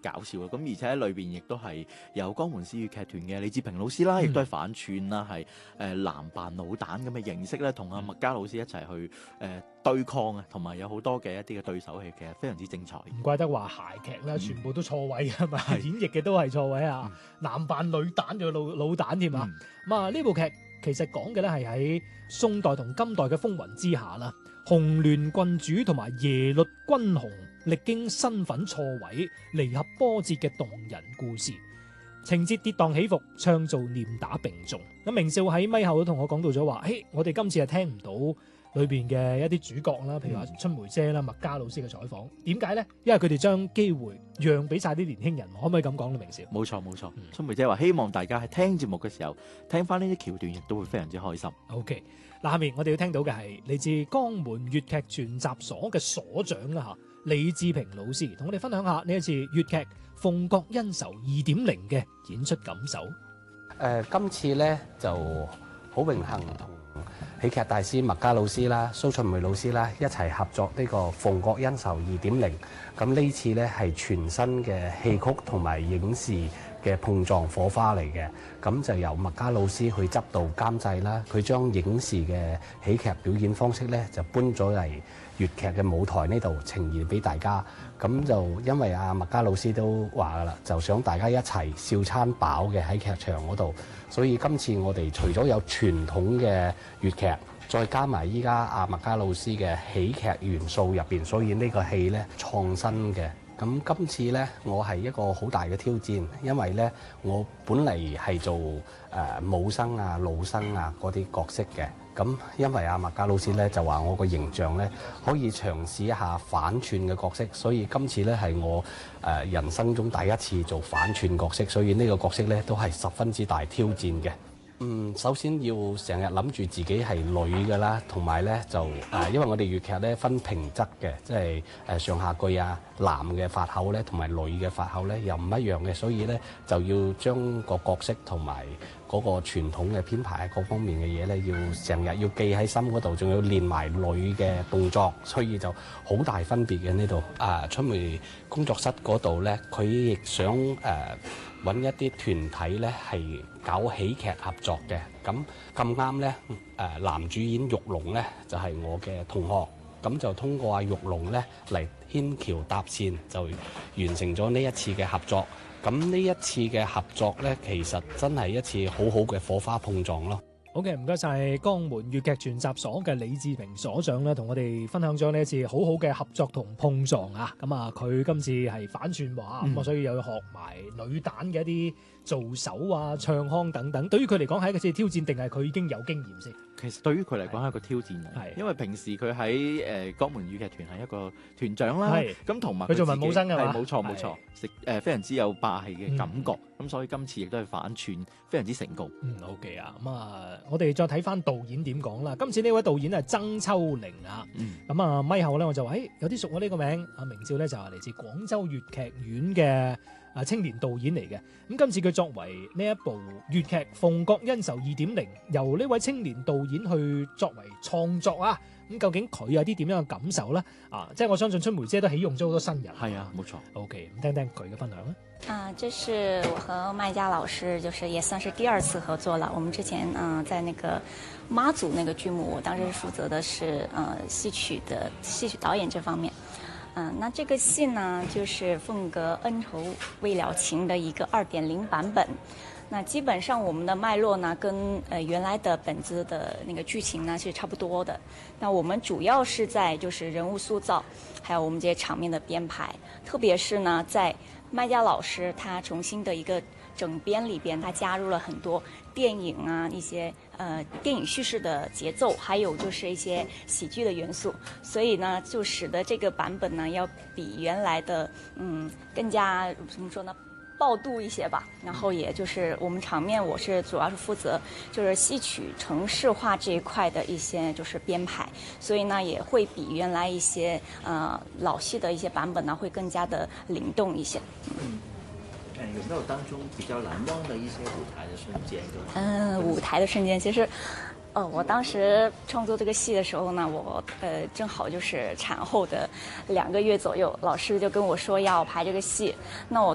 搞笑嘅。咁而且喺裏邊亦都係有江門市粵劇團嘅李志平老師啦，亦都係反串啦，係男扮老旦咁嘅形式咧，同阿麥嘉老師一齊去對抗啊，同埋有好多嘅一啲嘅對手戲，其實非常之精彩。 唔怪得話諧劇啦，全部都錯位啊嘛，演繹嘅都係錯位啊，男扮女旦仲有老旦添啊。咁啊呢部劇其實講嘅咧係喺宋代同今代嘅風雲之下啦，紅鸞郡主同埋耶律君雄歷經身份錯位、離合波折嘅動人故事，情節跌宕起伏，唱做念打並重。咁明少喺咪後都同我講到咗話，我哋今次係聽唔到裏邊嘅一啲主角啦，譬如話春梅姐啦、麥嘉老師嘅採訪，點解呢？因為佢哋將機會讓俾晒啲年輕人，可唔可以咁講咧？明少， 冇錯，春梅姐話希望大家喺聽節目嘅時候聽翻呢啲橋段，亦都會非常之開心。 OK， 嗱，下面我哋要聽到嘅係嚟自江門粵劇全集所嘅所長啦嚇，李志平老師同我哋分享下呢一次粵劇《鳳閣恩仇2.0》嘅演出感受。 今次呢就好榮幸同喜劇大師麥嘉老師啦、蘇春梅老師啦一齊合作呢個《鳳閣恩仇2.0》。咁呢次呢係全新嘅戲曲同埋影視嘅碰撞火花嚟嘅。咁就由麥嘉老師去執導監製啦，佢將影視嘅喜劇表演方式呢就搬咗嚟粵劇嘅舞台呢度呈現俾大家。咁就因為阿麥嘉老師都話噶啦，就想大家一齊笑餐飽嘅喺劇場嗰度，所以今次我哋除咗有傳統嘅粵劇，再加埋依家阿麥嘉老師嘅喜劇元素入邊，所以呢個戲呢創新嘅。咁今次呢，我係一個好大嘅挑戰，因為呢，我本嚟係做武生啊、老生啊嗰啲角色嘅。咁因為阿麥嘉老師呢就話我個形象呢可以嘗試一下反串嘅角色，所以今次呢係我人生中第一次做反串角色，所以呢個角色呢都係十分之大挑戰嘅。首先要成日諗住自己係女㗎啦，同埋咧就因為我哋粵劇咧分平仄嘅，即係上下句啊，男嘅發口咧同埋女嘅發口咧又唔一樣嘅，所以咧就要將個角色同埋嗰個傳統嘅編排各方面嘅嘢咧，要成日要記喺心嗰度，仲要練埋女嘅動作，所以就好大分別嘅呢度。春梅工作室嗰度咧，佢亦想揾一啲團體咧係搞喜劇合作嘅，咁啱咧男主演玉龍咧就係我嘅同學，咁就通過阿玉龍咧嚟牽橋搭線，就完成咗呢一次嘅合作。咁呢一次嘅合作咧，其實真係一次好好嘅火花碰撞咯。 好嘅，唔該晒江門粵劇全集所嘅李志平所長啦，同我哋分享咗呢一次好好嘅合作同碰撞啊！咁啊，佢今次係反串喎，咁所以又要學埋女旦嘅一啲做手啊、唱腔等等。對於佢嚟講係一次挑戰，定係佢已經有經驗先？ 其實對於佢嚟講係一個挑戰嚟，因為平時佢喺江門粵劇團係一個團長啦，咁同埋佢做文武生嘅嘛， 冇錯，非常之有霸氣嘅感覺，咁所以今次亦都係反串非常之成功。 OK 啊，咁啊，我哋再睇翻導演點講啦。今次呢位導演係曾秋玲啊，咁啊咪後咧我就話，有啲熟我呢個名，阿明照咧就係嚟自廣州粵劇院嘅青年導演嚟嘅。咁今次佢作為呢一部粵劇《鳳閣恩仇2.0》，由呢位青年導演去作為創作啊，咁究竟佢有啲點樣嘅感受咧？即係我相信春梅姐都起用咗好多新人。 係啊，冇錯。 OK， 咁聽聽佢嘅分享啦。 這是我和麥嘉老師，就是也算是第二次合作了。我們之前在那個媽祖那個劇目，我當時負責的是戲曲導演這方面。那這個戲呢，就是《鳳閣恩仇未了情》的一個2.0版本。那基本上我們的脈絡呢，跟原來的本子的那個劇情呢是差不多的。那我們主要是在就是人物塑造，還有我們這些場面的編排，特別是呢，在麥嘉老師他重新的一個整編裏邊，他加入了很多電影啊，一些電影敘事的節奏，還有就是一些喜劇的元素，所以呢，就使得這個版本呢，要比原來的更加怎麼說呢，爆肚一些吧。然後也就是我們場面，我是主要是負責就是戲曲程式化這一塊的一些就是編排，所以呢，也會比原來一些老戲的一些版本呢，會更加的靈動一些。 有沒有當中比較難忘的一些舞台的瞬間？ 舞台的瞬間，其實，我當時創作這個戲的時候呢，我正好就是產後的2個月左右，老師就跟我說要排這個戲，那我